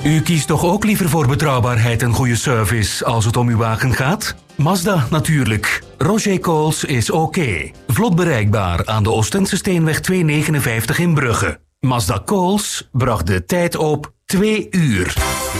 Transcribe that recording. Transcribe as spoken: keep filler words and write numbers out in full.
U kiest toch ook liever voor betrouwbaarheid en goede service als het om uw wagen gaat? Mazda natuurlijk. Roger Coles is oké. Okay. Vlot bereikbaar aan de Oostense Steenweg tweehonderdnegenenvijftig in Brugge. Mazda Coles bracht de tijd op twee uur.